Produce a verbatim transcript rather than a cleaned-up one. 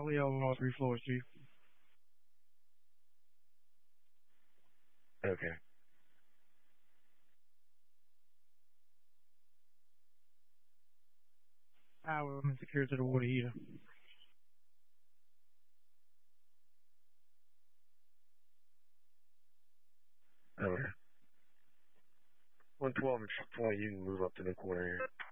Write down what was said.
Probably on all three floors, Chief. Okay. Power and secure to the water heater. Okay. one twelve and twenty, you can move up to the corner here.